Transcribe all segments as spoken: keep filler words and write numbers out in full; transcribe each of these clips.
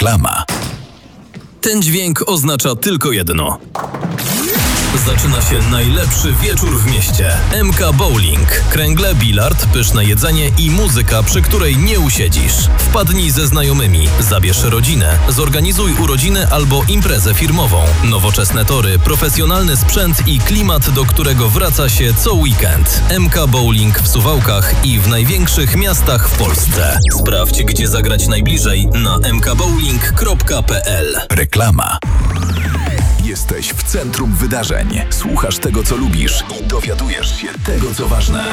Reklama. Ten dźwięk oznacza tylko jedno. Zaczyna się najlepszy wieczór w mieście. M K Bowling. Kręgle, bilard, pyszne jedzenie i muzyka, przy której nie usiedzisz. Wpadnij ze znajomymi, zabierz rodzinę, zorganizuj urodziny albo imprezę firmową. Nowoczesne tory, profesjonalny sprzęt i klimat, do którego wraca się co weekend. M K Bowling w Suwałkach i w największych miastach w Polsce. Sprawdź, gdzie zagrać najbliżej na m k bowling kropka p l. Reklama. Jesteś w centrum wydarzeń. Słuchasz tego, co lubisz i dowiadujesz się tego, co ważne.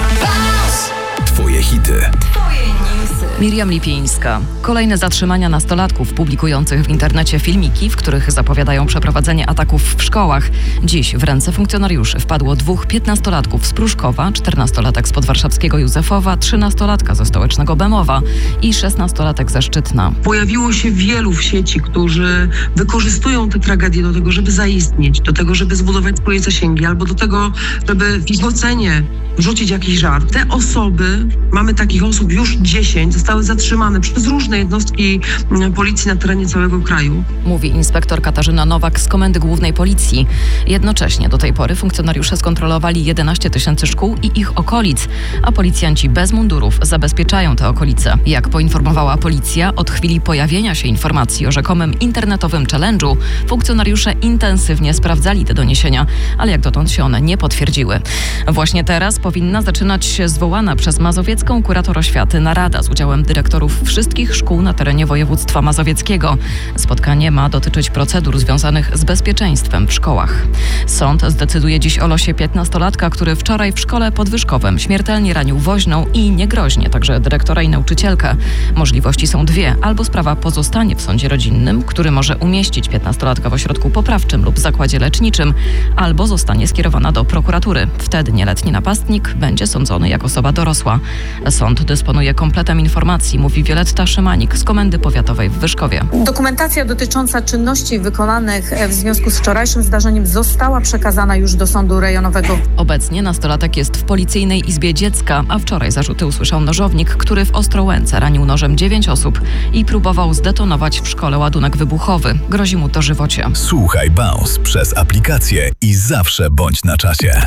Twoje hity. Twoje newsy. Miriam Lipińska. Kolejne zatrzymania nastolatków publikujących w internecie filmiki, w których zapowiadają przeprowadzenie ataków w szkołach. Dziś w ręce funkcjonariuszy wpadło dwóch piętnastolatków z Pruszkowa, czternastolatek z podwarszawskiego Józefowa, trzynastolatka ze stołecznego Bemowa i szesnastolatek ze Szczytna. Pojawiło się wielu w sieci, którzy wykorzystują tę tragedię do tego, żeby zaistnieć, do tego, żeby zbudować swoje zasięgi, albo do tego, żeby w ich ocenie wrzucić jakiś żart. Te osoby, mamy takich osób już dziesięć, zostały zatrzymane przez różne jednostki policji na terenie całego kraju. Mówi inspektor Katarzyna Nowak z Komendy Głównej Policji. Jednocześnie do tej pory funkcjonariusze skontrolowali jedenaście tysięcy szkół i ich okolic, a policjanci bez mundurów zabezpieczają te okolice. Jak poinformowała policja, od chwili pojawienia się informacji o rzekomym internetowym challenge'u, funkcjonariusze intensywnie sprawdzali te doniesienia, ale jak dotąd się one nie potwierdziły. Właśnie teraz powinna zaczynać się zwołana przez mazowiecką kurator oświaty narada z udziałem dyrektorów wszystkich szkół na terenie województwa mazowieckiego. Spotkanie ma dotyczyć procedur związanych z bezpieczeństwem w szkołach. Sąd zdecyduje dziś o losie piętnastolatka, który wczoraj w szkole pod Wyszkowem śmiertelnie ranił woźną i niegroźnie także dyrektora i nauczycielkę. Możliwości są dwie. Albo sprawa pozostanie w sądzie rodzinnym, który może umieścić piętnastolatka w ośrodku poprawczym lub zakładzie leczniczym, albo zostanie skierowana do prokuratury. Wtedy nieletni napastnik będzie sądzony jak osoba dorosła. Sąd dysponuje kompletem informacji, mówi Wioletta Szymanik z Komendy Powiatowej w Wyszkowie. Dokumentacja dotycząca czynności wykonanych w związku z wczorajszym zdarzeniem została przekazana już do sądu rejonowego. Obecnie nastolatek jest w Policyjnej Izbie Dziecka, a wczoraj zarzuty usłyszał nożownik, który w Ostrołęce ranił nożem dziewięć osób i próbował zdetonować w szkole ładunek wybuchowy. Grozi mu dożywocie. Słuchaj Bounce przez aplikację i zawsze bądź na czasie.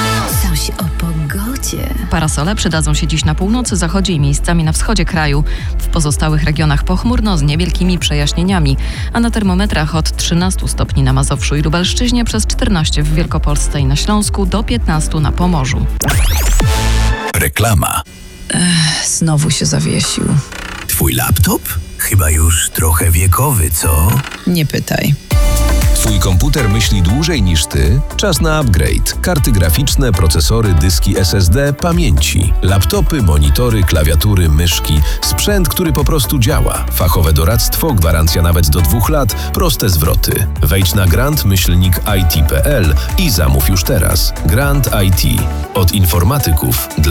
Coś o pogodzie. Parasole przydadzą się dziś na północy, zachodzie i miejscami na wschodzie kraju. W pozostałych regionach pochmurno z niewielkimi przejaśnieniami, a na termometrach od trzynastu stopni na Mazowszu i Lubelszczyźnie, przez czternaście w Wielkopolsce i na Śląsku, do piętnastu na Pomorzu. Reklama. Ech, znowu się zawiesił. Twój laptop? Chyba już trochę wiekowy, co? Nie pytaj. Twój komputer myśli dłużej niż ty? Czas na upgrade. Karty graficzne, procesory, dyski S S D, pamięci. Laptopy, monitory, klawiatury, myszki. Sprzęt, który po prostu działa. Fachowe doradztwo, gwarancja nawet do dwóch lat, proste zwroty. Wejdź na grant myślnik i t kropka p l i zamów już teraz. Grant I T. Od informatyków dla